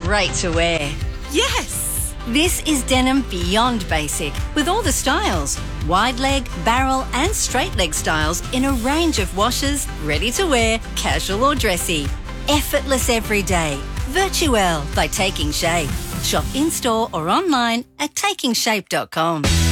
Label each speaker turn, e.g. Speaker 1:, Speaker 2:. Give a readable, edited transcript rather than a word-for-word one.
Speaker 1: great to wear.
Speaker 2: Yes!
Speaker 1: This is denim beyond basic, with all the styles. Wide leg, barrel and straight leg styles in a range of washes, ready to wear, casual or dressy. Effortless every day. Virtuelle by Taking Shape. Shop in-store or online at takingshape.com.